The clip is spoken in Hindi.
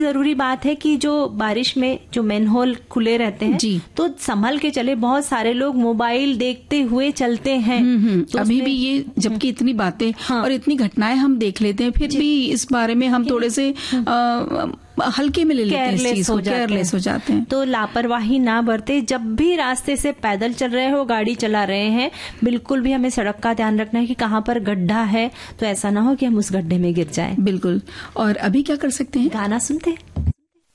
जरूरी बात है कि जो बारिश में जो मैनहोल खुले रहते हैं जी, तो संभल के चले। बहुत सारे लोग मोबाइल देखते हुए चलते हैं। तो अभी भी ये जबकि इतनी बातें और इतनी घटनाएं हम देख लेते हैं, फिर भी इस बारे में हम थोड़े से हल्के में ले लेते हैं, इस चीज को केयरलेस हो जाते हैं। तो लापरवाही ना बरते। जब भी रास्ते से पैदल चल रहे हो, गाड़ी चला रहे हैं, बिल्कुल भी हमें सड़क का ध्यान रखना है कि कहाँ पर गड्ढा है, तो ऐसा ना हो कि हम उस गड्ढे में गिर जाएं। बिल्कुल। और अभी क्या कर सकते हैं? गाना सुनते हैं।